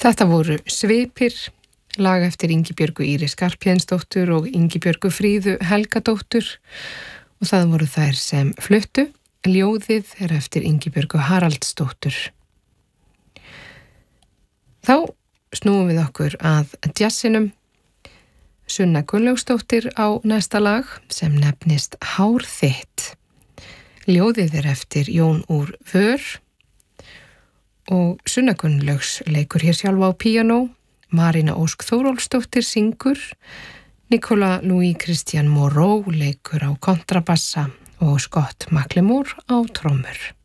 Þetta voru Svipir, lag eftir Ingibjörgu Íris Skarphéðinsdóttur og Ingibjörgu Fríðu Helgadóttur og það voru þær sem fluttu. Ljóðið er eftir Ingibjörgu Haraldsdóttur. Þá snúum við okkur að jazzinum. Sunna Gunnlaugsdóttir á næsta lag sem nefnist Hár þitt. Ljóðið er eftir Jón úr Vör og Sunna Gunnlaugs leikur hér sjálf á píanó, Marina Ósk Þórólfsdóttir syngur, Nicolas Louis Christian Moreau leikur á kontrabassa og Scott McLemore á trommur.